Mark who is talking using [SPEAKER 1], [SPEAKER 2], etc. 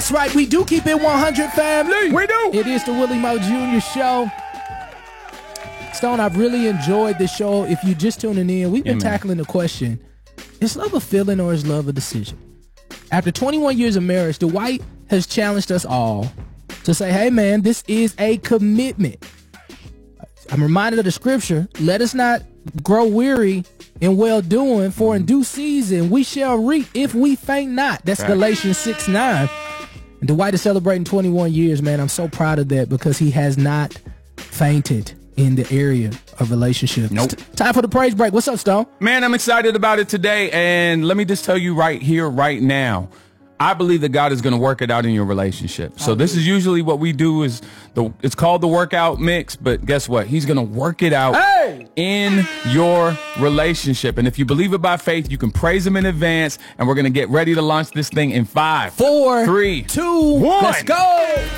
[SPEAKER 1] That's right, we do keep it 100, family.
[SPEAKER 2] We do.
[SPEAKER 1] It is the Willie Mo Jr. Show. Stone, I've really enjoyed this show. If you're just tuning in, we've been tackling the question, is love a feeling or is love a decision? After 21 years of marriage, Dwight has challenged us all to say, hey, man, this is a commitment. I'm reminded of the scripture, let us not grow weary in well-doing, for in due season we shall reap if we faint not. That's Galatians 6:9. And Dwight is celebrating 21 years, man. I'm so proud of that because he has not fainted in the area of relationships.
[SPEAKER 2] Nope.
[SPEAKER 1] Time for the praise break. What's up, Stone?
[SPEAKER 2] Man, I'm excited about it today. And let me just tell you right here, right now, I believe that God is going to work it out in your relationship. So this is usually what we do is it's called the workout mix, but guess what? He's going to work it out in your relationship. And if you believe it by faith, you can praise him in advance. And we're going to get ready to launch this thing in 5,
[SPEAKER 1] 4,
[SPEAKER 2] 3,
[SPEAKER 1] 2,
[SPEAKER 2] 1.
[SPEAKER 1] let's go.